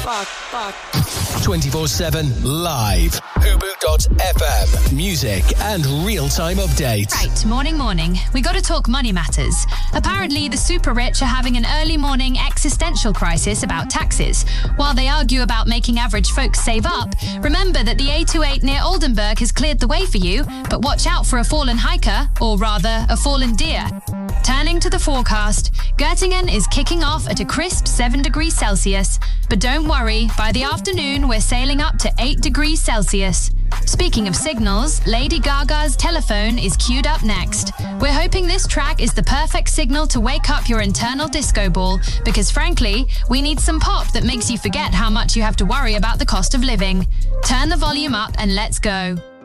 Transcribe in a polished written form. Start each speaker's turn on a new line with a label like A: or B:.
A: 24/7 live. Hubu.fm. Music and real-time updates.
B: Right, morning. We got to talk money matters. Apparently, the super rich are having an early morning existential crisis about taxes. While they argue about making average folks save up, remember that the A28 near Oldenburg has cleared the way for you, but watch out for a fallen hiker, or rather, a fallen deer. Turning to the forecast, Göttingen is kicking off at a crisp 7 degrees Celsius. But don't worry, by the afternoon we're sailing up to 8 degrees Celsius. Speaking of signals, Lady Gaga's Telephone is queued up next. We're hoping this track is the perfect signal to wake up your internal disco ball, because frankly, we need some pop that makes you forget how much you have to worry about the cost of living. Turn the volume up and let's go.